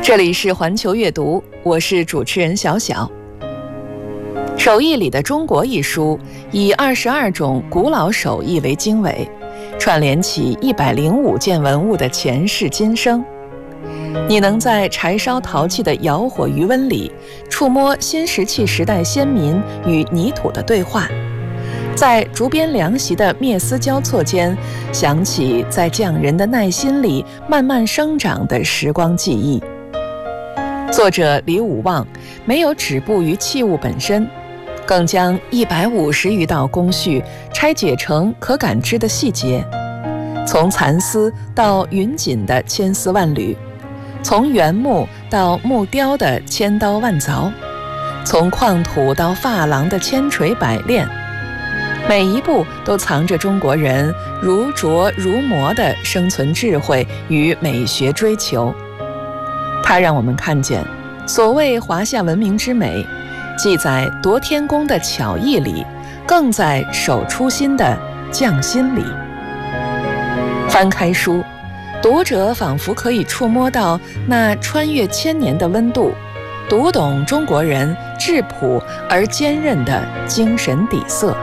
这里是环球阅读，我是主持人小小。手艺里的中国一书以22种古老手艺为经纬，串联起105件文物的前世今生。你能在柴烧陶器的窑火余温里触摸新石器时代先民与泥土的对话，在竹编凉席的篾丝交错间想起在匠人的耐心里慢慢生长的时光记忆。作者李武旺没有止步于器物本身，更将150余道工序拆解成可感知的细节，从蚕丝到云锦的千丝万缕，从原木到木雕的千刀万凿，从矿土到珐琅的千锤百炼，每一步都藏着中国人如琢如磨的生存智慧与美学追求。它让我们看见，所谓华夏文明之美，既在夺天工的巧艺里，更在守初心的匠心里。翻开书，读者仿佛可以触摸到那穿越千年的温度，读懂中国人质朴而坚韧的精神底色。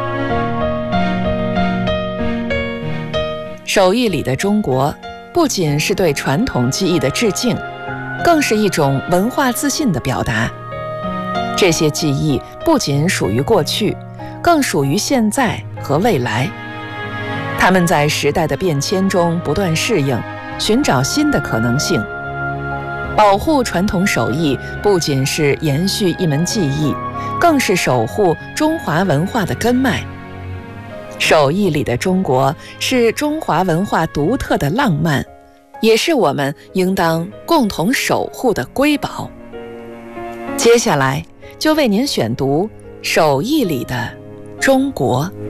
手艺里的中国，不仅是对传统技艺的致敬，更是一种文化自信的表达。这些技艺不仅属于过去，更属于现在和未来。他们在时代的变迁中不断适应，寻找新的可能性。保护传统手艺不仅是延续一门技艺，更是守护中华文化的根脉。手艺里的中国是中华文化独特的浪漫，也是我们应当共同守护的瑰宝。接下来就为您选读手艺里的中国。